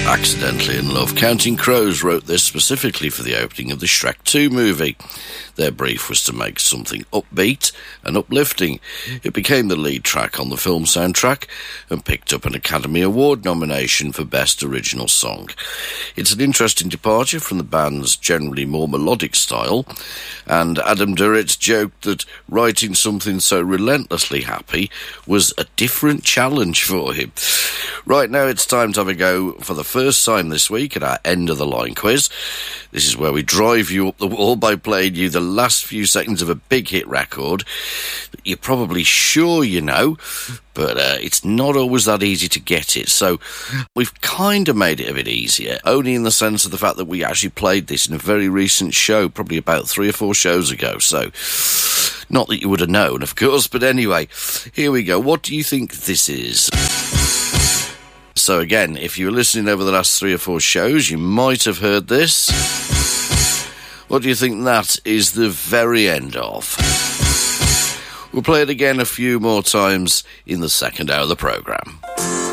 Accidentally in Love. Counting Crows wrote this specifically for the opening of the Shrek 2 movie. Their brief was to make something upbeat and uplifting. It became the lead track on the film soundtrack and picked up an Academy Award nomination for Best Original Song. It's an interesting departure from the band's generally more melodic style, and Adam Duritz joked that writing something so relentlessly happy was a different challenge for him. Right now it's time to have a go for the first time this week at our End of the Line quiz. This is where we drive you up the wall by playing you the last few seconds of a big hit record that you're probably sure you know, but it's not always that easy to get it. So we've kind of made it a bit easier, only in the sense of the fact that we actually played this in a very recent show, probably about 3 or 4 shows ago. So not that you would have known, of course, but anyway, here we go. What do you think this is? So again, if you were listening over the last 3 or 4 shows, you might have heard this. What do you think that is the very end of? We'll play it again a few more times in the second hour of the programme.